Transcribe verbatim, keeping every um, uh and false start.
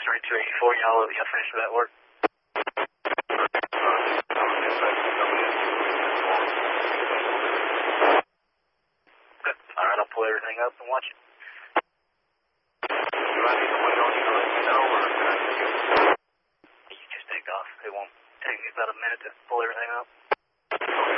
thirty-two eighty-four, y'all, y'all finished with that work? Good. All right, I'll pull everything up and watch it. Do I need to wait on you to let me know, or can I just get... You just take off. It won't take me about a minute to pull everything up.